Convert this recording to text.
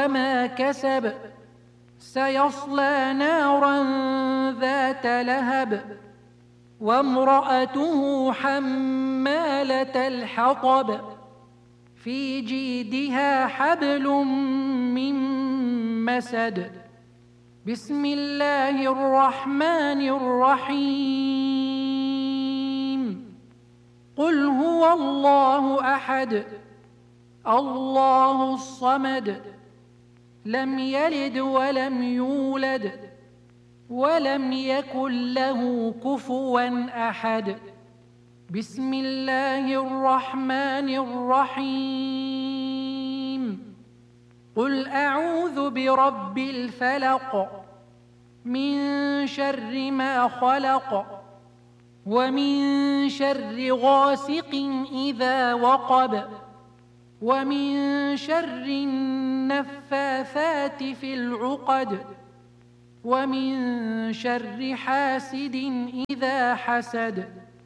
وما كسب سيصلى نارا ذات لهب وامرأته حمالة الحطب في جيدها حبل من مسد. بسم الله الرحمن الرحيم. قل هو الله أحد الله الصمد لم يلد ولم يولد ولم يكن له كفوا أحد. بسم الله الرحمن الرحيم. قل أعوذ برب الفلق من شر ما خلق ومن شر غاسق إذا وقب ومن شر النفاثات في العقد ومن شر حاسد إذا حسد.